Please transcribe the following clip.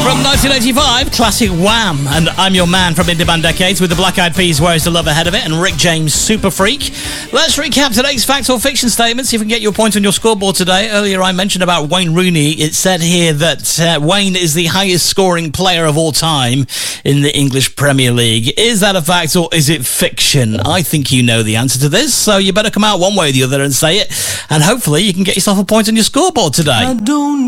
From 1985, classic Wham! And I'm Your Man from Indie Band Decades with the Black Eyed Peas, Where's the Love ahead of it, and Rick James, Super Freak. Let's recap today's facts or fiction statements. See if we can get your point on your scoreboard today. Earlier I mentioned about Wayne Rooney. It said here that Wayne is the highest scoring player of all time in the English Premier League. Is that a fact or is it fiction? I think you know the answer to this, so you better come out one way or the other and say it, and hopefully you can get yourself a point on your scoreboard today. I don't